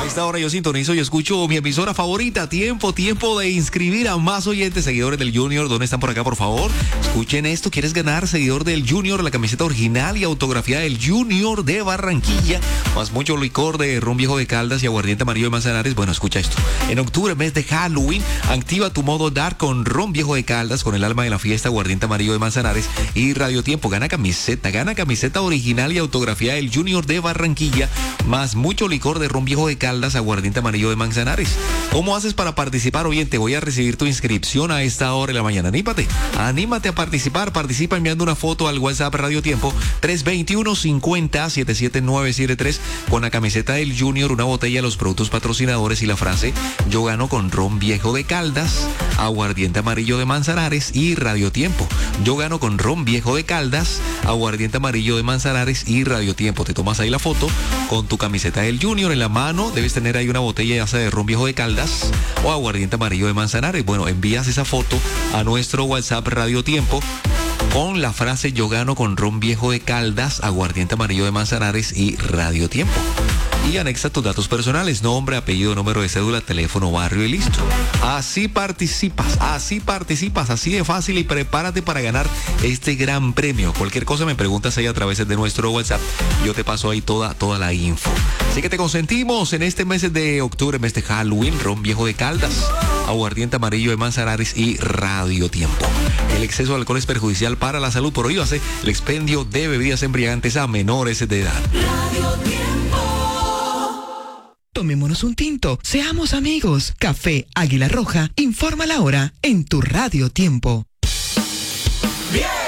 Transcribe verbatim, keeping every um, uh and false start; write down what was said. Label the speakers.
Speaker 1: esta hora yo sintonizo y escucho mi emisora favorita. Tiempo, tiempo de inscribir a más oyentes, seguidores del Junior. ¿Dónde están por acá, por favor? Escuchen esto. ¿Quieres ganar, seguidor del Junior, la camiseta original y autografía del Junior de Barranquilla? Más mucho licor de ron viejo de Caldas y aguardiente amarillo de Manzanares. Bueno, escucha esto. En octubre, mes de Halloween, activa tu modo dark con ron viejo de Caldas, con el alma de la fiesta, aguardiente amarillo de Manzanares y Radio Tiempo. Gana camiseta, gana camiseta original y autografía del Junior de Barranquilla, más mucho licor de ron viejo de Caldas, aguardiente amarillo de Manzanares. ¿Cómo haces para participar? Oye, te voy a recibir tu inscripción a esta hora de la mañana. Anímate, anímate a participar. Participa enviando una foto al WhatsApp Radio Tiempo tres dos uno, cinco cero, siete siete nueve siete tres con la camiseta del Junior, una botella de los productos patrocinadores y la frase: yo gano con ron viejo de Caldas, aguardiente amarillo de Manzanares y Radio Tiempo. Yo gano con ron viejo de Caldas, aguardiente amarillo de Manzanares y Radio Tiempo. Te tomas ahí la foto con tu camiseta del Junior en la mano. Debes tener ahí una botella ya sea de ron viejo de Caldas o aguardiente amarillo de Manzanares. Bueno, envías esa foto a nuestro WhatsApp Radio Tiempo con la frase: yo gano con ron viejo de Caldas, aguardiente amarillo de Manzanares y Radio Tiempo. Y anexa tus datos personales, nombre, apellido, número de cédula, teléfono, barrio y listo. Así participas, así participas, así de fácil, y prepárate para ganar este gran premio. Cualquier cosa me preguntas ahí a través de nuestro WhatsApp. Yo te paso ahí toda, toda la info. Así que te consentimos en este mes de octubre, mes de Halloween, ron viejo de Caldas, aguardiente amarillo de Manzanares y Radio Tiempo. El exceso de alcohol es perjudicial para la salud. Prohíbase el expendio de bebidas embriagantes a menores de edad.
Speaker 2: Radio Tiempo.
Speaker 3: Tomémonos un tinto, seamos amigos. Café Águila Roja informa la hora en tu Radio Tiempo.
Speaker 2: Bien.